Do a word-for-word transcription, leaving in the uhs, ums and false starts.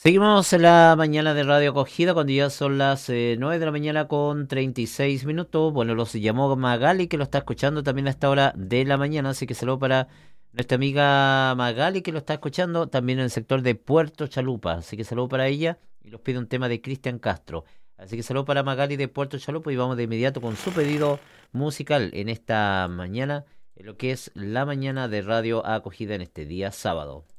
Seguimos en la mañana de Radio Acogida cuando ya son las eh, nueve de la mañana con treinta y seis minutos. Bueno, los llamó Magali que lo está escuchando también a esta hora de la mañana, así que saludo para nuestra amiga Magali que lo está escuchando también en el sector de Puerto Chalupa, así que saludo para ella y los pide un tema de Cristian Castro. Así que saludo para Magali de Puerto Chalupa y vamos de inmediato con su pedido musical en esta mañana, en lo que es la mañana de Radio Acogida en este día sábado.